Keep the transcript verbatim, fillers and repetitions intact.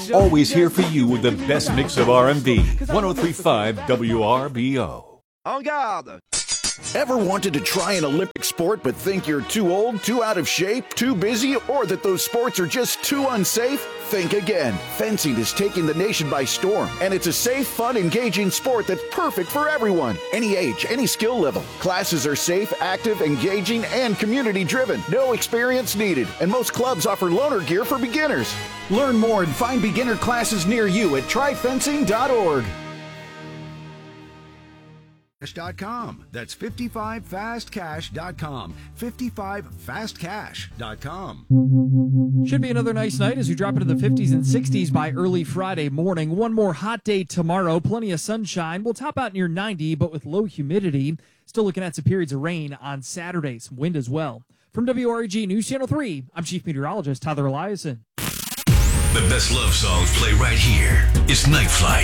Always here for you with the best mix of R and B. one oh three point five W R B O. En garde! Ever wanted to try an Olympic sport but think you're too old, too out of shape, too busy, or that those sports are just too unsafe? Think again. Fencing is taking the nation by storm, and it's a safe, fun, engaging sport that's perfect for everyone. Any age, any skill level. Classes are safe, active, engaging, and community-driven. No experience needed, and most clubs offer loaner gear for beginners. Learn more and find beginner classes near you at try fencing dot org. Dot com. That's fifty-five fast cash dot com. fifty-five fast cash dot com. Should be another nice night as we drop into the fifties and sixties by early Friday morning. One more hot day tomorrow. Plenty of sunshine. We'll top out near ninety, but with low humidity. Still looking at some periods of rain on Saturday. Some wind as well. From W R E G News Channel three, I'm Chief Meteorologist Tyler Eliason. The best love songs play right here. It's Night Flight.